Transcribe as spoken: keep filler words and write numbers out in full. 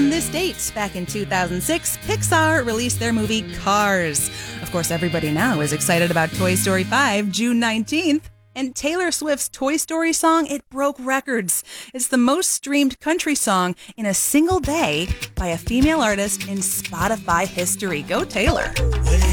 on this date, back in two thousand six, Pixar released their movie Cars. Of course, everybody now is excited about Toy Story five, June nineteenth. And Taylor Swift's Toy Story song, it broke records. It's the most streamed country song in a single day by a female artist in Spotify history. Go Taylor.